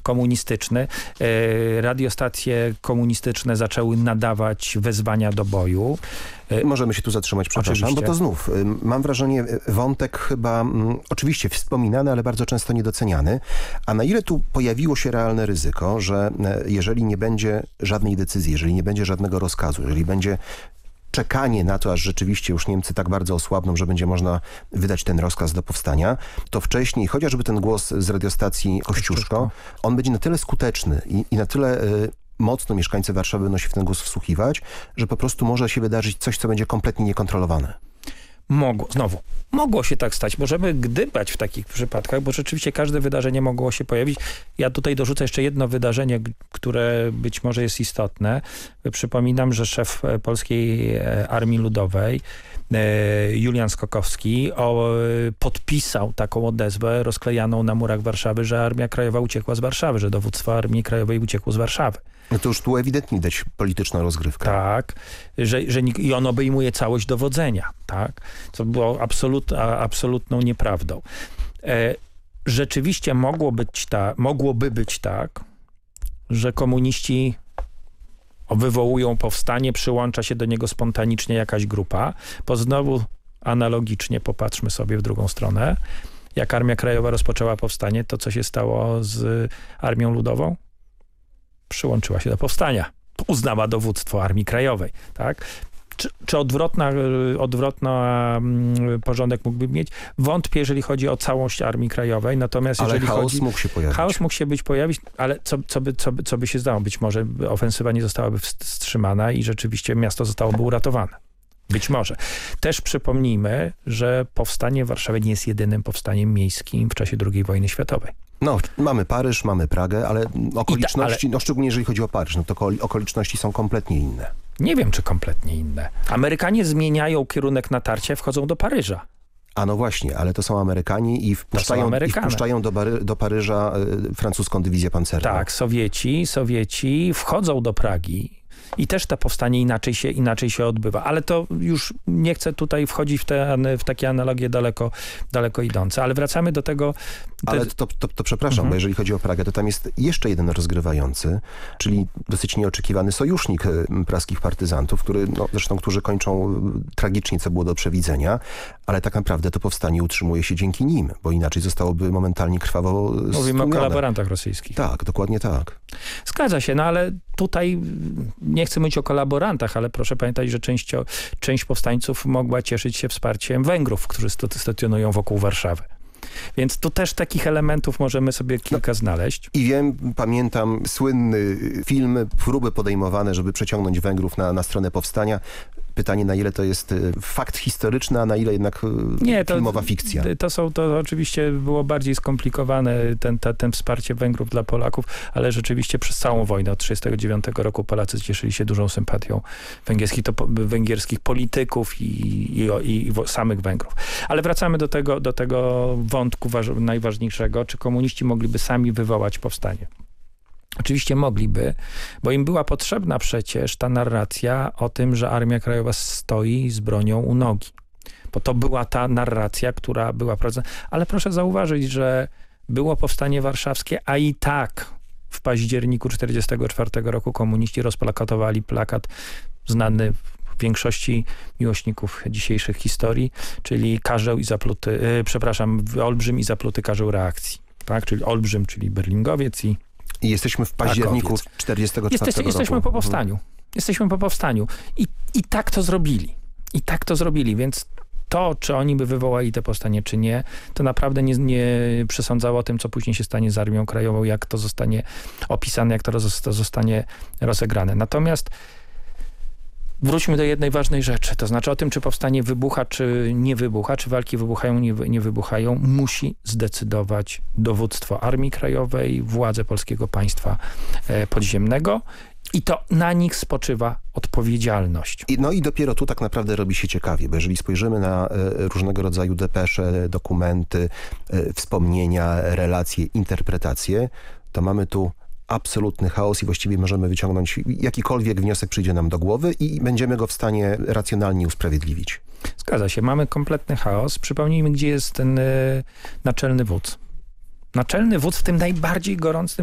komunistyczny. Radiostacje komunistyczne zaczęły nadawać wezwania do boju. Możemy się tu zatrzymać, przepraszam, Oczywiście. bo to znów mam wrażenie wątek chyba oczywiście wspominany, ale bardzo często niedoceniany. A na ile tu pojawiło się realne ryzyko, że jeżeli nie będzie żadnej decyzji, jeżeli nie będzie żadnego rozkazu, jeżeli będzie czekanie na to, aż rzeczywiście już Niemcy tak bardzo osłabną, że będzie można wydać ten rozkaz do powstania, to wcześniej, chociażby ten głos z radiostacji Kościuszko, on będzie na tyle skuteczny i na tyle mocno mieszkańcy Warszawy będą się w ten głos wsłuchiwać, że po prostu może się wydarzyć coś, co będzie kompletnie niekontrolowane. Mogło się tak stać. Możemy gdybać w takich przypadkach, bo rzeczywiście każde wydarzenie mogło się pojawić. Ja tutaj dorzucę jeszcze jedno wydarzenie, które być może jest istotne. Przypominam, że szef Polskiej Armii Ludowej, Julian Skokowski, podpisał taką odezwę rozklejaną na murach Warszawy, że Armia Krajowa uciekła z Warszawy, że dowództwo Armii Krajowej uciekło z Warszawy. No to już tu ewidentnie widać polityczną rozgrywkę. Tak, i on obejmuje całość dowodzenia, tak, co było absolutną nieprawdą. Rzeczywiście mogłoby być tak, że komuniści wywołują powstanie, przyłącza się do niego spontanicznie jakaś grupa, bo znowu analogicznie popatrzmy sobie w drugą stronę. Jak Armia Krajowa rozpoczęła powstanie, to co się stało z Armią Ludową? Przyłączyła się do powstania. Uznała dowództwo Armii Krajowej. Tak? Czy odwrotna porządek mógłby mieć? Wątpię, jeżeli chodzi o całość Armii Krajowej. Natomiast ale jeżeli chaos mógł się pojawić. Chaos mógł się pojawić, ale co by się zdało? Być może ofensywa nie zostałaby wstrzymana i rzeczywiście miasto zostałoby uratowane. Być może. Też przypomnijmy, że powstanie w Warszawie nie jest jedynym powstaniem miejskim w czasie II wojny światowej. No, mamy Paryż, mamy Pragę, ale okoliczności, no szczególnie jeżeli chodzi o Paryż, no to okoliczności są kompletnie inne. Nie wiem, czy kompletnie inne. Amerykanie zmieniają kierunek natarcia, wchodzą do Paryża. A no właśnie, ale to są Amerykanie i wpuszczają do Paryża francuską dywizję pancerną. Tak, Sowieci wchodzą do Pragi. I też to powstanie inaczej się odbywa. Ale to już nie chcę tutaj wchodzić w takie analogie daleko idące. Ale wracamy do tego... Ale to przepraszam, bo jeżeli chodzi o Pragę, to tam jest jeszcze jeden rozgrywający, czyli dosyć nieoczekiwany sojusznik praskich partyzantów, którzy kończą tragicznie, co było do przewidzenia, ale tak naprawdę to powstanie utrzymuje się dzięki nim, bo inaczej zostałoby momentalnie krwawo stłumione. Mówimy o kolaborantach rosyjskich. Tak, dokładnie tak. Zgadza się, no ale tutaj nie chcę mówić o kolaborantach, ale proszę pamiętać, że część powstańców mogła cieszyć się wsparciem Węgrów, którzy stacjonują wokół Warszawy. Więc tu też takich elementów możemy sobie kilka znaleźć. I pamiętam słynny film, próby podejmowane, żeby przeciągnąć Węgrów na stronę powstania. Pytanie, na ile to jest fakt historyczny, a na ile jednak filmowa fikcja. To oczywiście było bardziej skomplikowane, ten wsparcie Węgrów dla Polaków, ale rzeczywiście przez całą wojnę od 1939 roku Polacy cieszyli się dużą sympatią węgierskich polityków i samych Węgrów. Ale wracamy do tego wątku najważniejszego. Czy komuniści mogliby sami wywołać powstanie? Oczywiście mogliby, bo im była potrzebna przecież ta narracja o tym, że Armia Krajowa stoi z bronią u nogi. Bo to była ta narracja, która była prowadzona. Ale proszę zauważyć, że było powstanie warszawskie, a i tak w październiku 1944 roku komuniści rozplakatowali plakat znany większości miłośników dzisiejszych historii, czyli karzeł i zapluty, olbrzym i zapluty karzeł reakcji. Tak? Czyli olbrzym, czyli berlingowiec i jesteśmy w październiku 1944 roku. Jesteśmy po powstaniu. Jesteśmy po powstaniu. I tak to zrobili. Więc to, czy oni by wywołali te powstanie, czy nie, to naprawdę nie przesądzało o tym, co później się stanie z Armią Krajową, jak to zostanie opisane, jak to zostanie rozegrane. Natomiast wróćmy do jednej ważnej rzeczy, to znaczy o tym, czy powstanie wybucha, czy nie wybucha, czy walki wybuchają, nie wybuchają, musi zdecydować dowództwo Armii Krajowej, władze polskiego państwa podziemnego i to na nich spoczywa odpowiedzialność. I dopiero tu tak naprawdę robi się ciekawie, bo jeżeli spojrzymy na różnego rodzaju depesze, dokumenty, wspomnienia, relacje, interpretacje, to mamy tu absolutny chaos i właściwie możemy wyciągnąć jakikolwiek wniosek przyjdzie nam do głowy i będziemy go w stanie racjonalnie usprawiedliwić. Zgadza się, mamy kompletny chaos. Przypomnijmy, gdzie jest ten naczelny wódz. Naczelny wódz w tym najbardziej gorącym